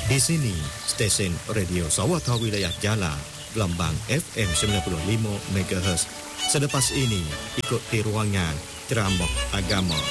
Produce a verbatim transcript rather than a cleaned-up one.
Di sini, stesen Radio Sawatha Wilayah Jala, gelombang F M sembilan puluh lima megahertz. Selepas ini, ikuti ruangan ceramah agama